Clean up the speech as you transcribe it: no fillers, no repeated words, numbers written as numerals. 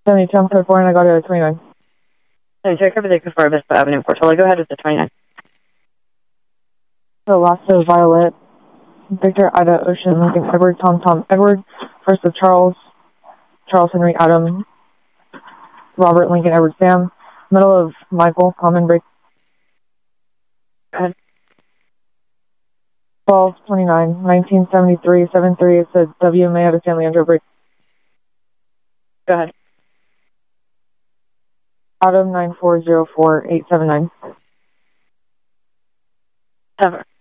72, I'm code 4, and I got it at 29. 72, I covered the code 4, Obispo Avenue, Portola. Go ahead with the 29. So last is Violet, Victor, Ida, Ocean, Lincoln, Edward, Tom, Tom, Edward. First of Charles, Charles, Henry, Adam, Robert, Lincoln, Edward, Sam. Middle of Michael, common break. Go ahead. 12, 29, 1973, 73, it said WMA out of San Leandro break. Go ahead. Adam 9404879. Cover.